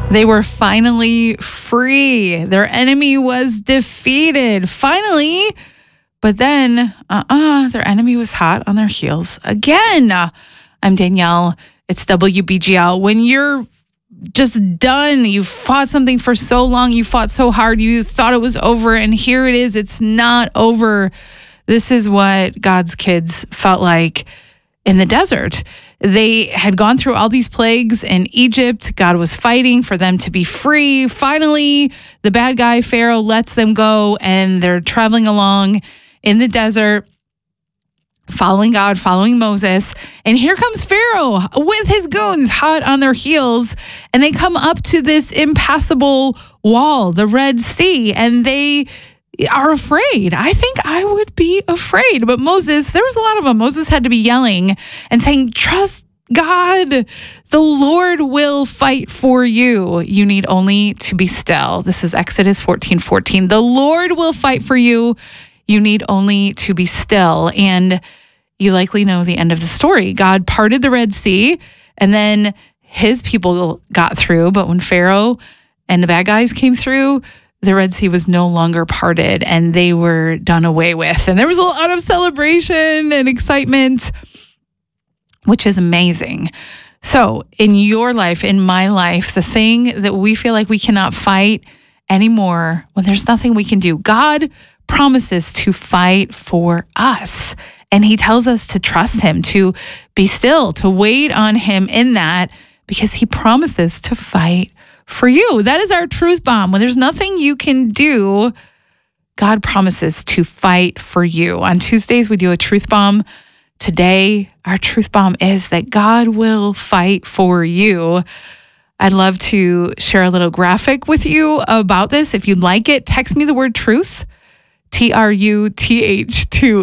They were finally free. Their enemy was defeated. Finally. But then, their enemy was hot on their heels again. I'm Danielle. It's WBGL. When you're just done, you fought something for so long, you fought so hard, you thought it was over, and here it is. It's not over. This is what God's kids felt like in the desert. They had gone through all these plagues in Egypt. God was fighting for them to be free. Finally, the bad guy, Pharaoh, lets them go, and they're traveling along in the desert, following God, following Moses. And here comes Pharaoh with his goons hot on their heels. And they come up to this impassable wall, the Red Sea, and they are afraid. I think I would be afraid. But Moses, there was a lot of them. Moses had to be yelling and saying, trust God. The Lord will fight for you. You need only to be still. This is Exodus 14:14. The Lord will fight for you. You need only to be still. And you likely know the end of the story. God parted the Red Sea, and then his people got through. But when Pharaoh and the bad guys came through, the Red Sea was no longer parted, and they were done away with. And there was a lot of celebration and excitement, which is amazing. So in your life, in my life, the thing that we feel like we cannot fight anymore, when there's nothing we can do, God promises to fight for us. And he tells us to trust him, to be still, to wait on him in that, because he promises to fight for you. That is our truth bomb. When there's nothing you can do, God promises to fight for you. On Tuesdays, we do a truth bomb. Today, our truth bomb is that God will fight for you. I'd love to share a little graphic with you about this. If you'd like it, text me the word truth, TRUTH, to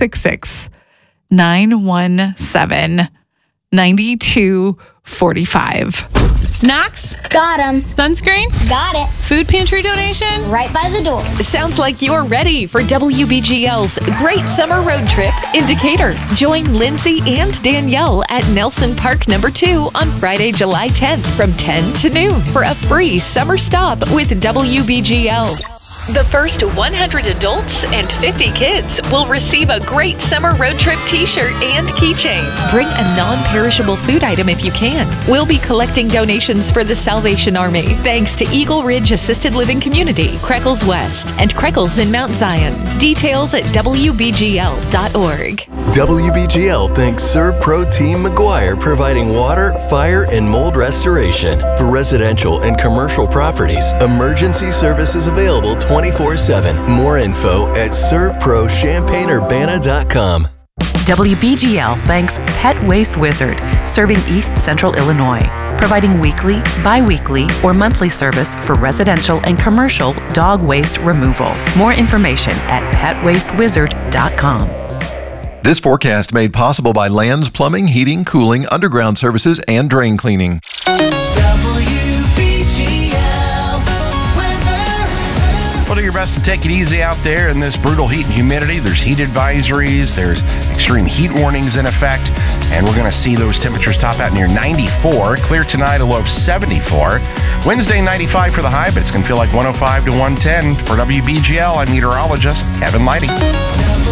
866-917-9245. Snacks? Got 'em. Sunscreen? Got it. Food pantry donation? Right by the door. Sounds like you're ready for WBGL's Great Summer Road Trip in Decatur. Join Lindsay and Danielle at Nelson Park No. 2 on Friday, July 10th from 10 to noon for a free summer stop with WBGL. The first 100 adults and 50 kids will receive a Great Summer Road Trip t-shirt and keychain. Bring a non-perishable food item if you can. We'll be collecting donations for the Salvation Army, thanks to Eagle Ridge Assisted Living Community, Creckles West, and Creckles in Mount Zion. Details at WBGL.org. WBGL thanks ServPro Team McGuire, providing water, fire, and mold restoration. For residential and commercial properties, emergency services available 24/7. More info at servprochampagneUrbana.com. WBGL thanks Pet Waste Wizard, serving East Central Illinois, providing weekly, bi-weekly, or monthly service for residential and commercial dog waste removal. More information at petwastewizard.com. This forecast made possible by Lands Plumbing, Heating, Cooling, Underground Services, and Drain Cleaning. Well, do your best to take it easy out there in this brutal heat and humidity. There's heat advisories, there's extreme heat warnings in effect, and we're going to see those temperatures top out near 94. Clear tonight, a low of 74. Wednesday, 95 for the high, but it's going to feel like 105 to 110. For WBGL, I'm meteorologist Kevin Lighty.